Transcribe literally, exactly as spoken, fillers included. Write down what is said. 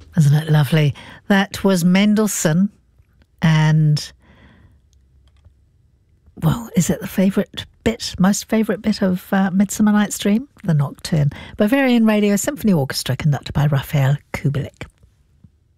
Isn't it lovely? That was Mendelssohn, and, well, is it the favourite bit, most favourite bit of uh, Midsummer Night's Dream? The Nocturne. Bavarian Radio Symphony Orchestra, conducted by Raphael Kubelik.